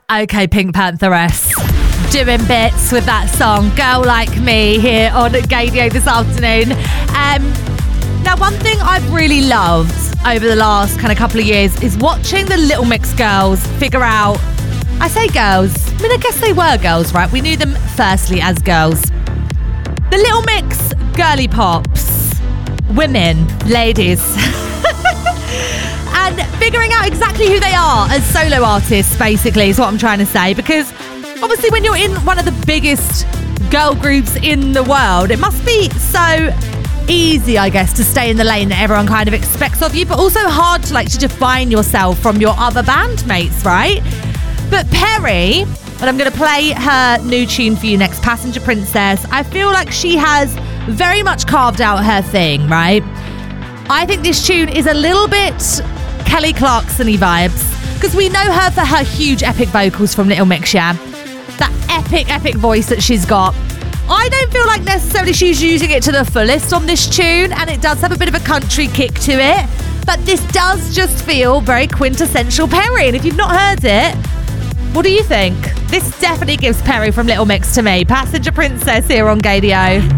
Okay, Pink Pantheress. Doing bits with that song, Girl Like Me, here on Gaydio this afternoon. Now, one thing I've really loved over the last kind of couple of years is watching the Little Mix girls figure out, I say girls, I mean, I guess they were girls, right? We knew them firstly as girls. The Little Mix girly pops, women, ladies. And figuring out exactly who they are as solo artists, basically, is what I'm trying to say. Because obviously when you're in one of the biggest girl groups in the world, it must be so easy, I guess, to stay in the lane that everyone kind of expects of you, but also hard to define yourself from your other bandmates, right? But Perrie, and I'm going to play her new tune for you next, Passenger Princess, I feel like she has very much carved out her thing, right? I think this tune is a little bit Kelly Clarkson-y vibes, because we know her for her huge epic vocals from Little Mix, yeah? That epic voice that she's got. I don't feel like necessarily she's using it to the fullest on this tune, and it does have a bit of a country kick to it, but this does just feel very quintessential Perrie, and if you've not heard it, what do you think? This definitely gives Perrie from Little Mix to me. Passenger Princess here on Gaydio.